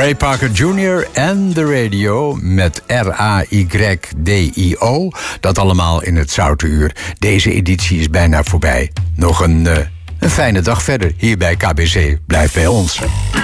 Ray Parker Jr. en de radio met RAYDIO. Dat allemaal in het Zoute Uur. Deze editie is bijna voorbij. Nog een fijne dag verder hier bij KBC. Blijf bij ons.